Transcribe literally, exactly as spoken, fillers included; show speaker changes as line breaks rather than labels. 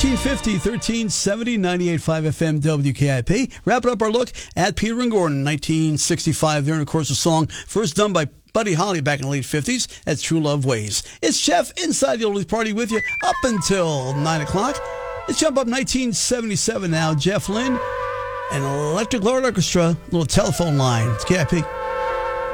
thirteen fifty, thirteen seventy, ninety-eight point five F M W K I P. Wrapping up our look at Peter and Gordon, nineteen sixty-five. There, and of course, a song first done by Buddy Holly back in the late fifties. That's True Love Ways. It's Jeff inside the Oldies Party with you up until nine o'clock. Let's jump up nineteen seventy-seven now. Jeff Lynne and Electric Light Orchestra, little telephone line. It's K I P.